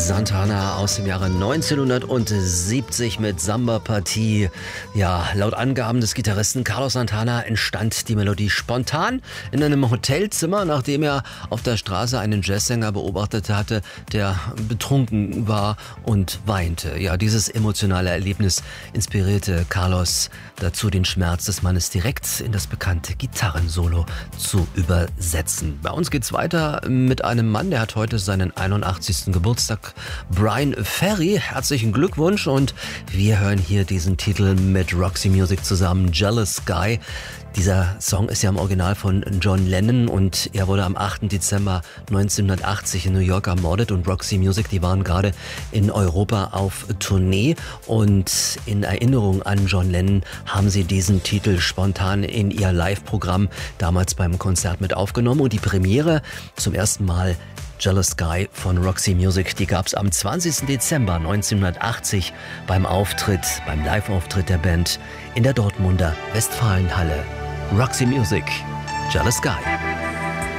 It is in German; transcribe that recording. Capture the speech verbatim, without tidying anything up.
Santana aus dem Jahre neunzehnhundertsiebzig mit Samba-Partie. Ja, laut Angaben des Gitarristen Carlos Santana entstand die Melodie spontan in einem Hotelzimmer, nachdem er auf der Straße einen Jazzsänger beobachtet hatte, der betrunken war und weinte. Ja, dieses emotionale Erlebnis inspirierte Carlos dazu, den Schmerz des Mannes direkt in das bekannte Gitarrensolo zu übersetzen. Bei uns geht's weiter mit einem Mann, der hat heute seinen einundachtzigsten Geburtstag. Bryan Ferry, herzlichen Glückwunsch, und wir hören hier diesen Titel mit Roxy Music zusammen, Jealous Guy. Dieser Song ist ja im Original von John Lennon und er wurde am achten Dezember neunzehnhundertachtzig in New York ermordet, und Roxy Music, die waren gerade in Europa auf Tournee, und in Erinnerung an John Lennon haben sie diesen Titel spontan in ihr Live-Programm damals beim Konzert mit aufgenommen, und die Premiere zum ersten Mal Jealous Guy von Roxy Music, die gab es am zwanzigsten Dezember neunzehnhundertachtzig beim Auftritt, beim Live-Auftritt der Band in der Dortmunder Westfalenhalle. Roxy Music, Jealous Guy.